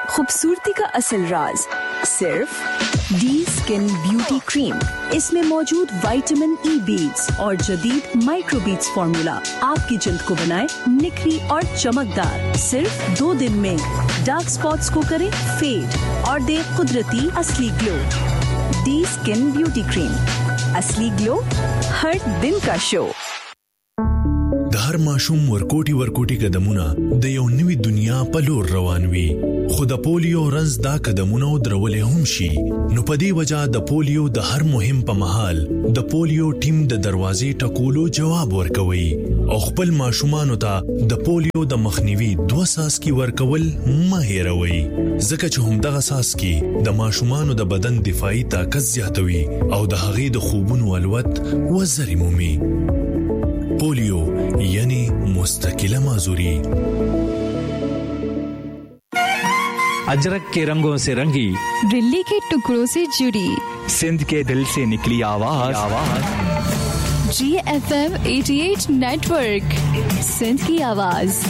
खूबसूरती का असल राज सिर्फ डी स्किन ब्यूटी क्रीम। इसमें मौजूद विटामिन ई बीड्स और जदीद माइक्रो बीड्स फॉर्मूला आपकी जल्द को बनाए निखरी और चमकदार। सिर्फ 2 दिन में डार्क स्पॉट्स को करे फेड और दे कुदरती असली glow. D skin beauty cream, असली ग्लो हर दिन का शो। हर माशूम ورکوټي قدمونه د یو نوې دنیا په لور روان وي، خو د پولیو رنځ دا قدمونه درولې هم شي. نو په دې وجہ د پولیو د هر مهم په مهال د پولیو ټیم د دروازې ټکولو جواب ورکوي او خپل ماشومانو ته د پولیو د مخنیوي 2 ساسکي ورکول مه هېروي، ځکه چې همدغه ساسکي د ماشومانو د بدن دفاعي طاقت زیاتوي او د هغې د خوبونو الوت وزري مومي. पोलियो यानी मुस्तकिल माजूरी। अजरक के रंगों से रंगी, दिल्ली के टुकड़ों से जुड़ी, सिंध के दिल से निकली आवाज। GFM 88 नेटवर्क, सिंध की आवाज।